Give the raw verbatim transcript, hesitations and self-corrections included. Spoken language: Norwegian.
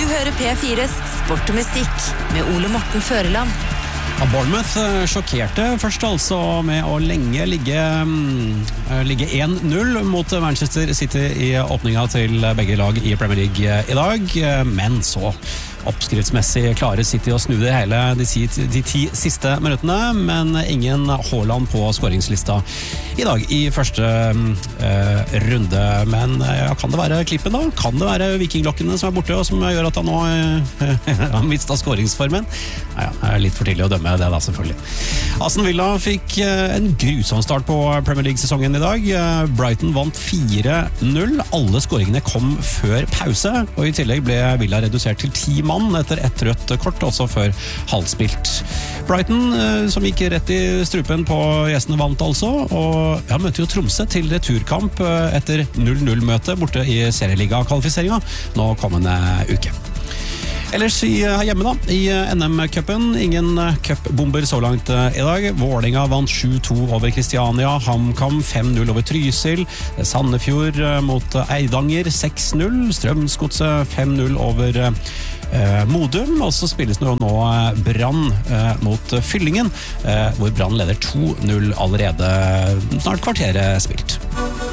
hører P fires Sport og Mystikk med Ole Morten Føreland. Ja, Bournemouth sjokkerte først altså med å lenge ligge, ligge én null mot Manchester City i åpninga til begge lag i Premier League i dag, men så oppskriftsmessig klarer City å snu det hele de, de ti siste minuttene, men ingen Haaland på skåringslista i dag i første eh, runde. Men ja, kan det være klippen da? Kan det være vikinglokkene som er borte og som gjør at han nå eh, har mistet skåringsformen? Ja, det er litt for tidlig å dømme det da, selvfølgelig. Aston Villa fikk eh, en grusom start på Premier League-sesongen i dag. Brighton vant fire null. Alle skåringene kom før pause, og i tillegg ble Villa redusert til ti mann etter ett rødt kort, også før halvspilt. Brighton, som gikk rett i strupen på gjestene, vant altså, og ja, møtte jo Tromsø til returkamp etter null null møte borte i serieliga-kvalifiseringa nå kommende uke. Ellers i, her hjemme da, i N M-cupen, ingen cupbomber så langt i dag. Vålinga vant sju to over Kristiania, HamKam fem null over Trysil, Sandefjord mot Eidanger seks null, Strømsgodset fem null over eh, Modum, og så spilles nå, nå Brann eh, mot Fyllingen, eh, hvor Brann leder to null allerede snart kvarteret spilt.